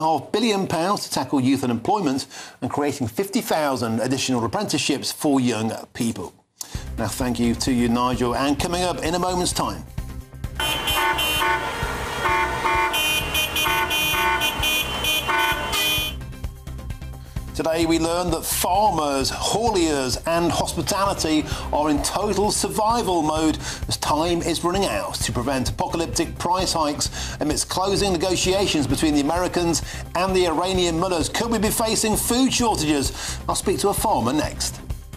£1.5 billion to tackle youth unemployment and creating 50,000 additional apprenticeships for young people. Now, thank you to you, Nigel. And coming up in a moment's time. Today we learn that farmers, hauliers and hospitality are in total survival mode as time is running out to prevent apocalyptic price hikes amidst closing negotiations between the Americans and the Iranian mullahs. Could we be facing food shortages? I'll speak to a farmer next.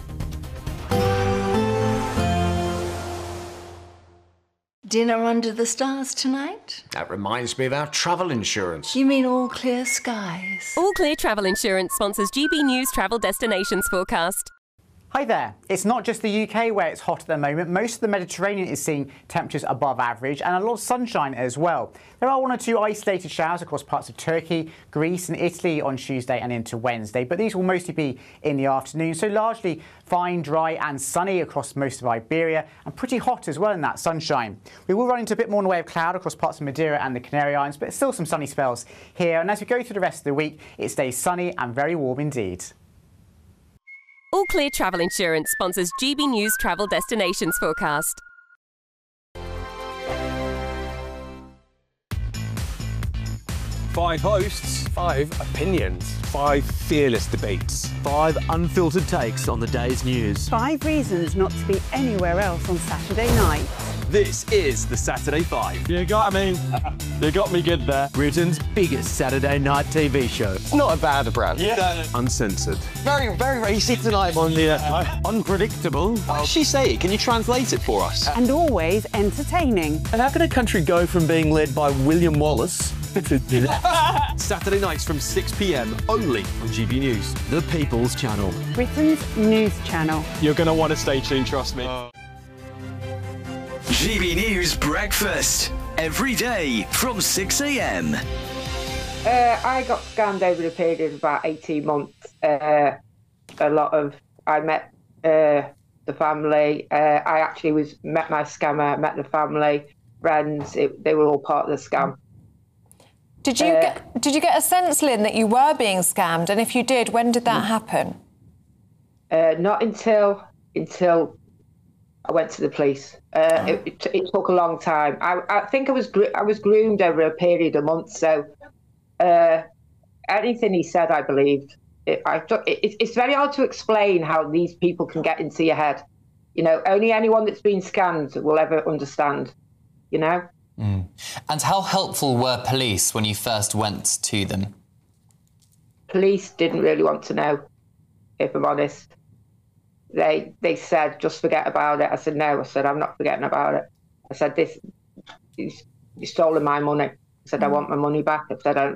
Dinner under the stars tonight? That reminds me of our travel insurance. You mean All Clear Skies? All Clear Travel Insurance sponsors GB News Travel Destinations forecast. Hi there. It's not just the UK where it's hot at the moment. Most of the Mediterranean is seeing temperatures above average and a lot of sunshine as well. There are one or two isolated showers across parts of Turkey, Greece and Italy on Tuesday and into Wednesday, but these will mostly be in the afternoon, so largely fine, dry and sunny across most of Iberia and pretty hot as well in that sunshine. We will run into a bit more in the way of cloud across parts of Madeira and the Canary Islands, but still some sunny spells here. And as we go through the rest of the week, it stays sunny and very warm indeed. All Clear Travel Insurance sponsors GB News Travel Destinations forecast. 5 hosts, 5 opinions, 5 fearless debates, 5 unfiltered takes on the day's news. 5 reasons not to be anywhere else on Saturday night. This is the Saturday 5. You got me good there. Britain's biggest Saturday night TV show. It's not a bad brand. Yeah. Uncensored. Very, very racy tonight. On the unpredictable. What did she say? Can you translate it for us? And always entertaining. And how can a country go from being led by William Wallace to Saturday nights from 6 p.m. only on GB News. The People's Channel. Britain's news channel. You're going to want to stay tuned, trust me. GB News Breakfast. Every day from 6 a.m. I got scammed over a period of about 18 months. I met the family. I actually met my scammer, met the family, friends. They were all part of the scam. Did you get a sense, Lynn, that you were being scammed? And if you did, when did that happen? Not until I went to the police. It took a long time. I think I was groomed over a period of months. So anything he said, I believed. It's very hard to explain how these people can get into your head. You know, only anyone that's been scammed will ever understand. You know. Mm. And how helpful were police when you first went to them? Police didn't really want to know, if I'm honest. They said, just forget about it. I said, no. I said, I'm not forgetting about it. I said, you stolen my money. I said, I want my money back. I said,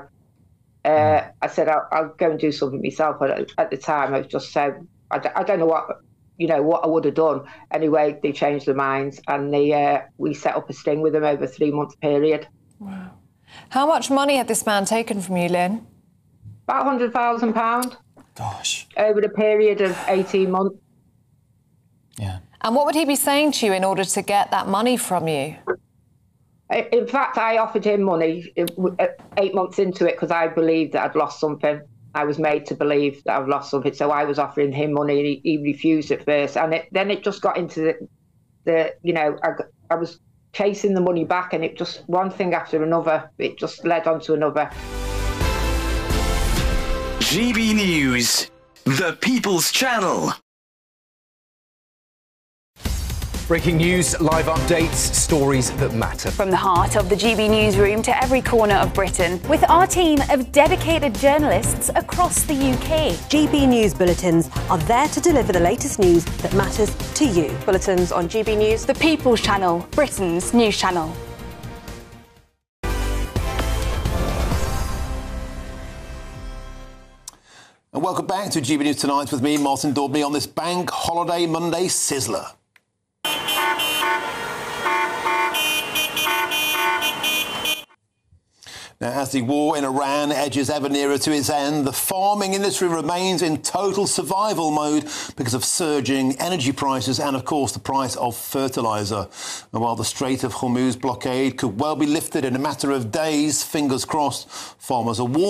I said, I'll go and do something myself. But at the time, I was just so, I don't know what I would have done. Anyway, they changed their minds and we set up a sting with them over a 3-month period. Wow. How much money had this man taken from you, Lynn? About £100,000. Gosh. Over the period of 18 months. Yeah. And what would he be saying to you in order to get that money from you? In fact, I offered him money 8 months into it because I believed that I'd lost something. I was made to believe that I've lost something, so I was offering him money and he refused at first. And then it just got into I was chasing the money back and it just, one thing after another, it just led on to another. GB News, the People's Channel. Breaking news, live updates, stories that matter. From the heart of the GB newsroom to every corner of Britain, with our team of dedicated journalists across the UK. GB News bulletins are there to deliver the latest news that matters to you. Bulletins on GB News, the People's Channel, Britain's news channel. And welcome back to GB News Tonight with me, Martin Daubney, on this Bank Holiday Monday sizzler. Now, as the war in Iran edges ever nearer to its end, the farming industry remains in total survival mode because of surging energy prices and, of course, the price of fertiliser. And while the Strait of Hormuz blockade could well be lifted in a matter of days, fingers crossed, farmers are warned